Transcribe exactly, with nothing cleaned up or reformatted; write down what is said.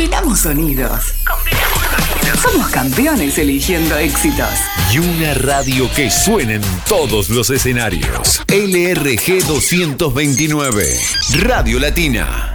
Combinamos sonidos. Somos campeones eligiendo éxitos. Y una radio que suene en todos los escenarios. L R G doscientos veintinueve, Radio Latina.